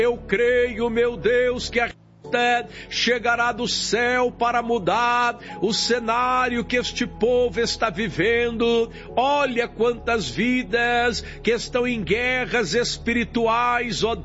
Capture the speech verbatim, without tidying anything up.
Eu creio, meu Deus, que a chegará do céu para mudar o cenário que este povo está vivendo. Olha quantas vidas que estão em guerras espirituais, ó